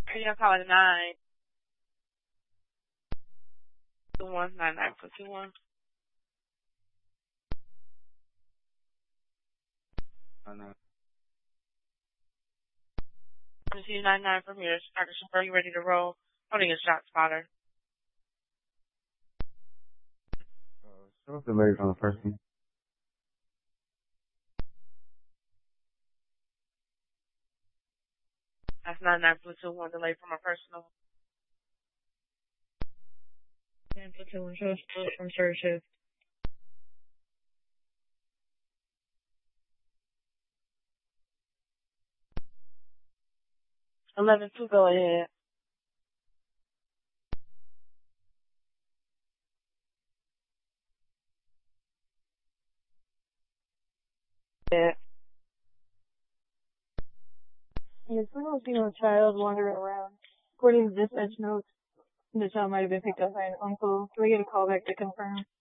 Yeah, call it 9. 21, 99.21. Receive 99 from here. Dr. Chauffeur, you ready to roll? Holding a shot spotter. Show up the lady from the first one. That's 99.21 delay from our personal. 9.21 show from third shift. 11-2, go ahead. Yeah. Yes, we don't see no child wandering around. According to dispatch notes, the child might have been picked up by an uncle. Can we get a call back to confirm?